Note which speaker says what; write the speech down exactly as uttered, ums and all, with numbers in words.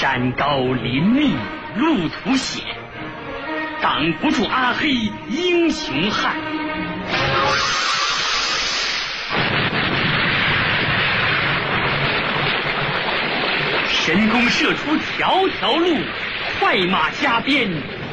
Speaker 1: 山高林密路途险，挡不住阿黑英雄汉。神弓射出条条路，快马加鞭